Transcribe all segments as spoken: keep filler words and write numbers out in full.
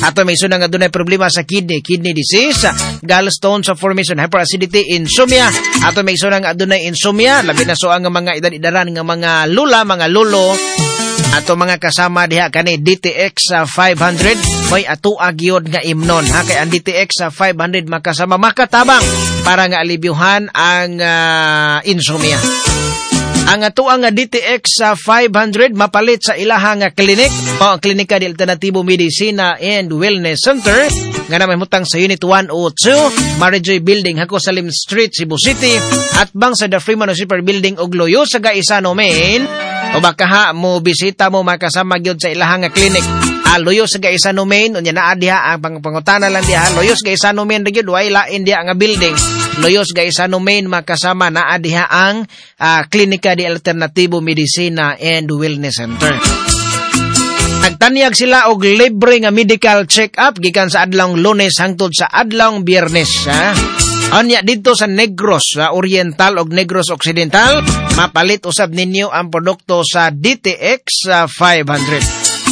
Ato may sunang nga dunay problema sa kidney, kidney disease, gallstones formation, hyperacidity, insomnia. Ato may sunang nga dunay insomnia, labi na so ang mga edad-idaran nga mga lula, mga lolo. Ato mga kasama diha kani D T X five hundred, may ato agyod nga imnon. Ha, kay ang D T X five hundred makasama makatabang para nga alibyuhan ang uh, insomnia. Ang ato ang D T X five hundred mapalit sa ilahang klinik o Klinika de Alternatibo Medicina and Wellness Center nga naman mutang sa Unit one oh two Marijoy Building, Hako Salim Street, Cebu City, at bang sa The Fremont Super Building og Loyo sa Gaisano, Maine. O baka ha mo bisita mo makasama gyud sa ilahang klinik. Ah, Loyo sa Gaisano, Maine, unya naa diha ang pangpangutana lang diha. Loyo sa Gaisano, Maine gyud way lain diha nga building. Loyo sa Gaisano, Maine makasama naa diha ang uh, Klinika de Alternatibo Medicina and Wellness Center. Nagtanyag sila og libre nga medical check-up gikan sa adlong Lunes hangtod sa adlong Biyernes. Ha? Anya dito sa Negros sa Oriental og Negros Occidental, mapalit usab ninyo ang produkto sa D T X five hundred.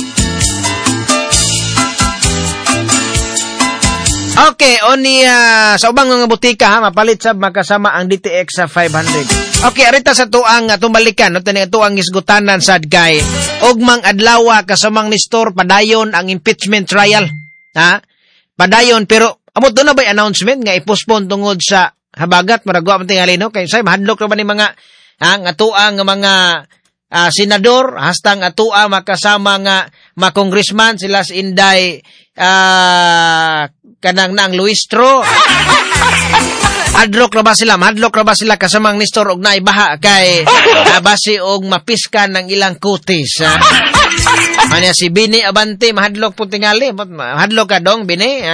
Okay, oni uh, sa ubang mga butika ha, mapalit sab makasama ang D T X five hundred. Okay, arita sa tuang uh, tumalikan, no tani tuang isgutanan sad kay ugmang adlaw kasamang ni store padayon ang impeachment trial. Ha? Padayon pero amo do na ba announcement nga i-postpone tungod sa habagat maragwa man tingali no kay say mahadlok ra ba ni mga ang atuang nga mga uh, senador hasta ang atua makasama nga mga congressman sila si Inday uh, kanang nang Luistro. Hadlok ra ba sila? Madlok ra ba sila kasamang ni store og naibaha kay uh, basi og mapiskan ng ilang kutis. Uh. Anya si Bini Abante mahadlok po tingali. Mahadlok ka dong Bini.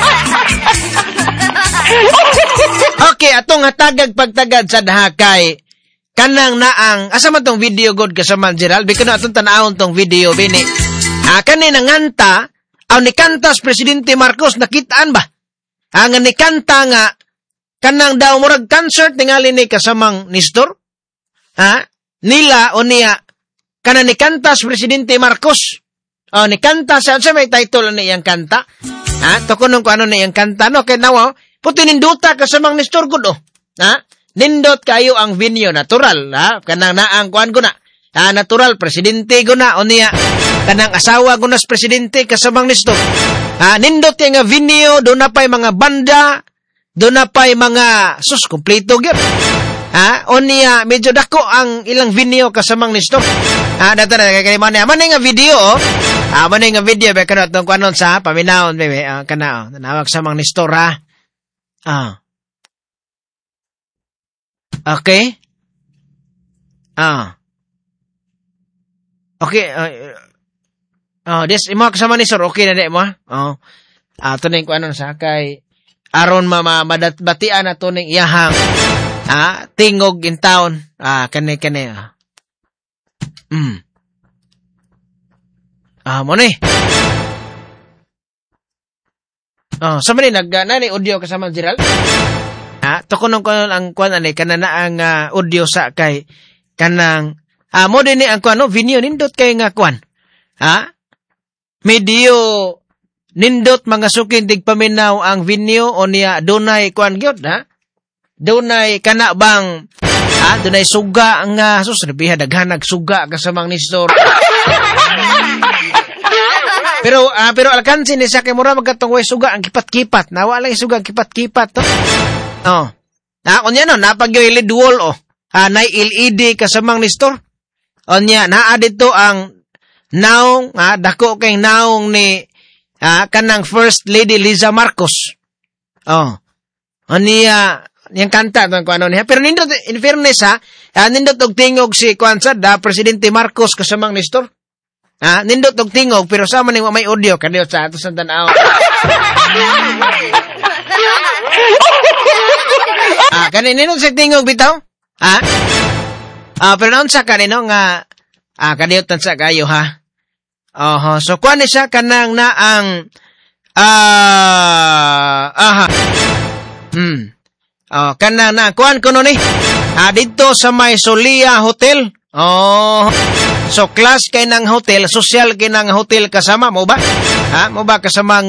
Okay, atong hatagag pagtagad sa daha kay kanang naang asa man tong video god kasama Gerald bikano atong tan-awon tong video Bini. Ah kanina nganta aw ni kantas Presidente Marcos nakitaan ba? Ang ni kanta nga kanang daw murag concert tingali ni kasamang Nestor. Ha? Nila o niya kana ni kantas Presidente Marcos. O ni kanta sa sa may title ni iyang kanta. Ha? Tukunong ko ano ni iyang kanta no kay nawa puti ninduta kasamang Nestor gud oh. Ha? Nindot kayo ang venue natural ha kanang naang kuan ko na. Ah, natural presidente ko na o niya kanang asawa ko na presidente kasamang Nestor. Ah, nindot yung nga venue do na pay mga banda do na pay mga sus kompleto gyud. Ha, o niya medyo dako ang ilang venue kasamang Nestor. Ah, data na kay man man nga video oh. Ah, man nga video ba kana tong kuanon sa paminaon bebe ah, kana oh, tanawag samang Nestor ha. Ah. Okay? Ah. Okay, uh, oh, des imo kasama ni sir, okay na di mo? Oh. Ah, tuning ko anon sa kay aron mama madatbatian na tuning iyahang ah tingog in town. Ah, kani kani. Ah. Mm. Ah, mo ni. Oh, sa man nag nani audio kasama Gerald? Ah, tukunon ko ang kuan ani kanana ang uh, audio sa kay kanang ah mo din ni ang kuan no video nindot kay nga kuan. Ha? Medyo nindot mga sukin tigpaminaw ang video o niya dunay kuan gyud ha? Dunay kana bang ha dunay suga ang uh, susrebiha daghan nagsuga kasamang Nestor. Pero ah, pero alkansi ni sa kay mura magkatong way suga ang kipat-kipat. Nawa lang suga kipat-kipat to. Oh. Na kunya no napagyo L E D wall oh. Ah, nay L E D kasamang Nestor. Onya naa dito ang naong ah, dako kay naong ni ah, kanang First Lady Liza Marcos. Oh. Onya yang kanta tong kuno niya pero nindot in fairness ha, ah, nindot og tingog si Kwansa da Presidente Marcos kasamang Nestor. Ha, nindot og tingog pero sama ni may audio kaniyo sa ato sa tan-aw. Ah, kanino sa tingog bitaw? Ha? Ah, pero naon sa kanino nga ah kadiyot sa kayo ha. Oho, so kuan siya kanang na ang ah aha. Hmm. Oh, kanang na kuan kuno ni. Ah dito sa may Solia Hotel. Oh. So class kay nang hotel, social kay nang hotel kasama mo ba? Ha, mo ba kasama